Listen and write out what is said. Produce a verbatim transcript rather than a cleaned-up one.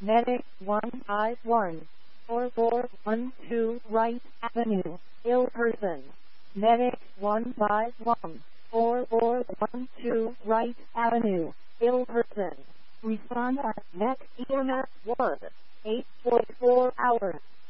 Medic one five one, four four one two Wright Avenue, ill person. Medic one five one, four four one two Wright Avenue, ill person. Respond at next E M S one, eight point four hours.